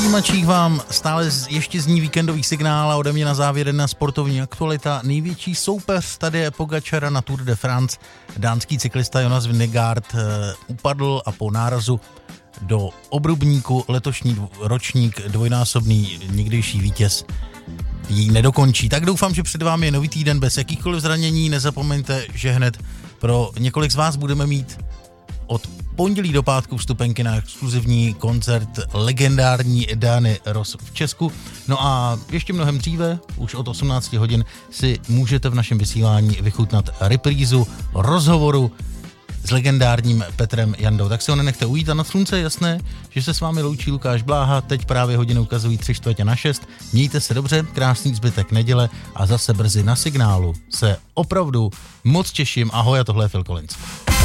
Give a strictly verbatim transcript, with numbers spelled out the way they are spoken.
přijímačích vám stále ještě zní víkendový signál a ode mě na závěr jedna sportovní aktualita. Největší soupeř Tadeje Pogačara na Tour de France, dánský cyklista Jonas Vingegaard, uh, upadl a po nárazu do obrubníku letošní ročník, dvojnásobný někdejší vítěz, ji nedokončí. Tak doufám, že před vámi je nový týden bez jakýchkoliv zranění. Nezapomeňte, že hned pro několik z vás budeme mít od pondělí do pátku vstupenky na exkluzivní koncert legendární Diany Ross v Česku. No a ještě mnohem dříve, už od osmnácti hodin, si můžete v našem vysílání vychutnat reprízu rozhovoru s legendárním Petrem Jandou. Tak si ho nenechte ujít a na slunce je jasné, že se s vámi loučí Lukáš Bláha. Teď právě hodiny ukazují tři čtvrtě na šest. Mějte se dobře, krásný zbytek neděle a zase brzy na signálu se opravdu moc těším. Ahoj, a tohle je Phil Collins.